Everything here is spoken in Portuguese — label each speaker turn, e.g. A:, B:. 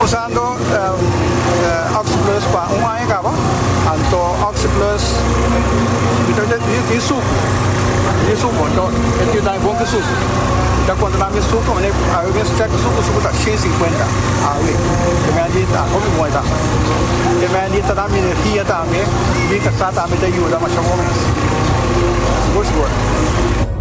A: Usando Oxyplus para um ano acaba, então Oxyplus e suco, então ele dá bom que suco. Então quando dá mais suco, aí eu vejo que o suco está 150 aí, também ali está como muito, também ali está dando energia também, e que está também te ajuda mais ou menos, gosto.